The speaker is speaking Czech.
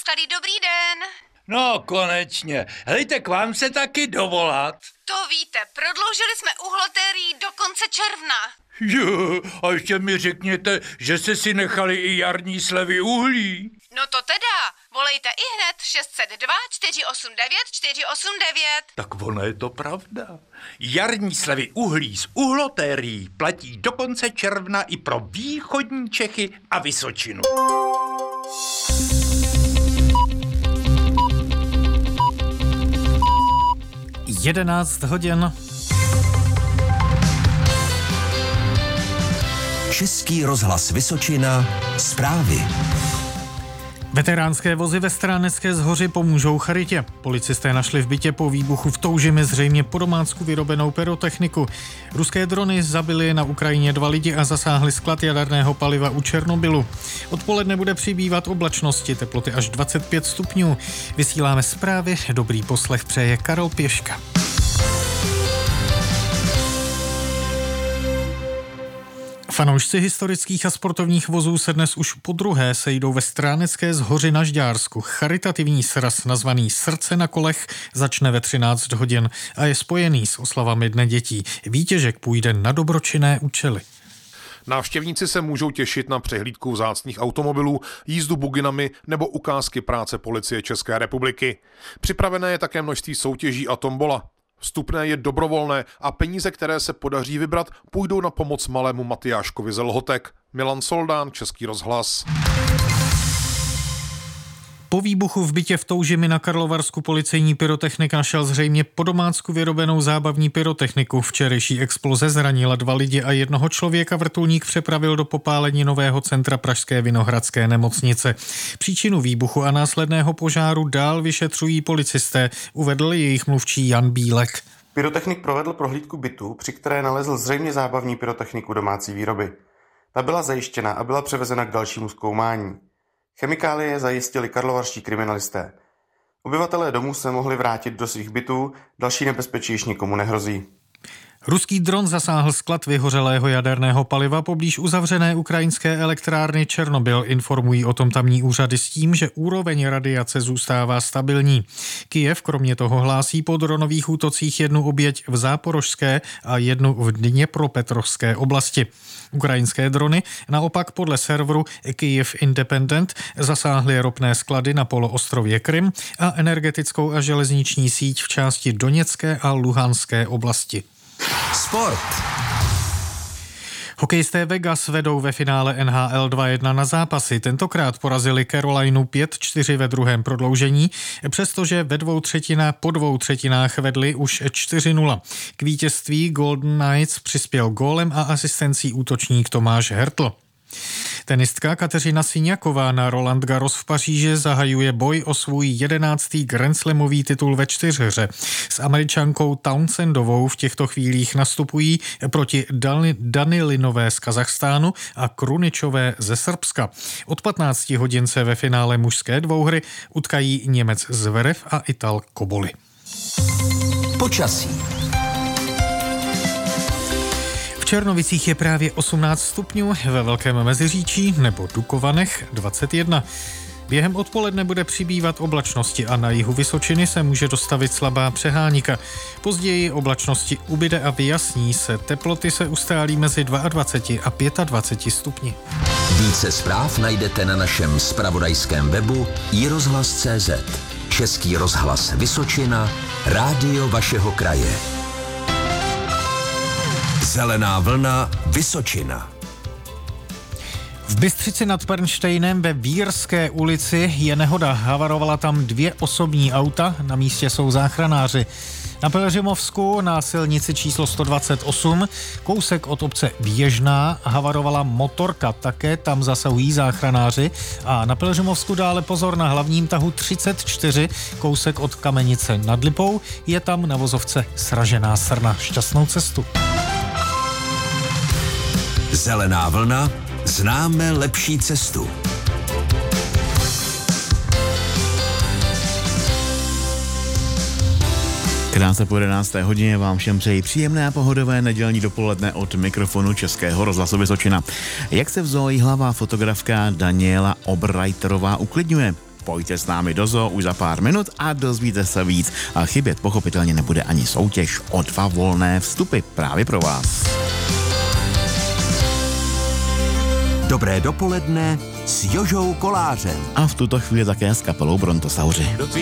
tady, dobrý den. No, konečně. Hejte, k vám se taky dovolat. To víte, prodloužili jsme uhlotérii do konce června. Jo, a ještě mi řekněte, že jste si nechali i jarní slevy uhlí. No to teda, volejte ihned 602 489 489. Tak ono je to pravda. Jarní slevy uhlí z uhlotérií platí do konce června i pro východní Čechy a Vysočinu. Jedenáct hodin. Český rozhlas Vysočina. Zprávy. Veteránské vozy ve Stránecké Zhoři pomůžou charitě. Policisté našli v bytě po výbuchu v Toužimi zřejmě po domácku vyrobenou pyrotechniku. Ruské drony zabily na Ukrajině 2 lidi a zasáhly sklad jaderného paliva u Černobylu. Odpoledne bude přibývat oblačnosti, teploty až 25 stupňů. Vysíláme zprávy, dobrý poslech přeje Karol Pěška. Fanoušci historických a sportovních vozů se dnes už podruhé sejdou ve Stránecké Zhoři na Žďársku. Charitativní sraz nazvaný Srdce na kolech začne ve 13 hodin a je spojený s oslavami Dne dětí. Výtěžek půjde na dobročinné účely. Návštěvníci se můžou těšit na přehlídku vzácných automobilů, jízdu buginami nebo ukázky práce Policie České republiky. Připravené je také množství soutěží a tombola. Vstupné je dobrovolné a peníze, které se podaří vybrat, půjdou na pomoc malému Matyáškovi z Lhotek. Milan Soldán, Český rozhlas. Po výbuchu v bytě v Toužimi na Karlovarsku policejní pyrotechnik našel zřejmě po domácku vyrobenou zábavní pyrotechniku. Včerejší exploze zranila 2 lidi a 1 člověka. Vrtulník přepravil do popáleninového centra pražské Vinohradské nemocnice. Příčinu výbuchu a následného požáru dál vyšetřují policisté, uvedl jejich mluvčí Jan Bílek. Pyrotechnik provedl prohlídku bytu, při které nalezl zřejmě zábavní pyrotechniku domácí výroby. Ta byla zajištěna a byla převezena k dalšímu zkoumání. Chemikálie zajistili karlovarští kriminalisté. Obyvatelé domů se mohli vrátit do svých bytů, další nebezpečí již nikomu nehrozí. Ruský dron zasáhl sklad vyhořelého jaderného paliva poblíž uzavřené ukrajinské elektrárny Černobyl. Informují o tom tamní úřady s tím, že úroveň radiace zůstává stabilní. Kyjev kromě toho hlásí po dronových útocích 1 oběť v Záporožské a 1 v Dněpropetrovské oblasti. Ukrajinské drony naopak podle serveru Kyiv Independent zasáhly ropné sklady na poloostrově Krym a energetickou a železniční síť v části Doněcké a Luhanské oblasti. Sport. Hokejisté Vegas vedou ve finále NHL 2-1 na zápasy. Tentokrát porazili Carolinu 5-4 ve druhém prodloužení, přestože po 2 třetinách vedli už 4-0. K vítězství Golden Knights přispěl gólem a asistencí útočník Tomáš Hertl. Tenistka Kateřina Siňaková na Roland Garros v Paříži zahajuje boj o svůj 11. grandslamový titul ve 4hře. S Američankou Townsendovou v těchto chvílích nastupují proti Danilinové z Kazachstánu a Kruničové ze Srbska. Od 15 hodin se ve finále mužské dvouhry utkají Němec Zverev a Ital Koboli. Počasí. V Černovicích je právě 18 stupňů, ve Velkém Meziříčí nebo Dukovanech 21. Během odpoledne bude přibývat oblačnosti a na jihu Vysočiny se může dostavit slabá přehánika. Později oblačnosti ubyde a vyjasní se. Teploty se ustálí mezi 22 a 25 stupni. Více zpráv najdete na našem zpravodajském webu iRozhlas.cz. Český rozhlas Vysočina, rádio vašeho kraje. Zelená vlna Vysočina. V Bystřici nad Pernštejnem ve Vírské ulici je nehoda. Havarovala tam 2 osobní auta, na místě jsou záchranáři. Na Pelhřimovsku na silnici číslo 128, kousek od obce Běžná, havarovala motorka, také tam zasahují záchranáři. A na Pelhřimovsku dále pozor na hlavním tahu 34, kousek od Kamenice nad Lipou, je tam na vozovce sražená srna. Šťastnou cestu. Zelená vlna, známe lepší cestu. Krátce po 11. hodině vám všem přeji příjemné a pohodové nedělní dopoledne od mikrofonu Českého rozhlasu Vysočina. Jak se v zoo hlavá fotografka Daniela Obrajterová uklidňuje? pojďte s námi do zoo už za pár minut a dozvíte se víc. A chybět pochopitelně nebude ani soutěž o 2 volné vstupy právě pro vás. Dobré dopoledne s Jožou Kolářem. A v tuto chvíli také s kapelou Brontosauři.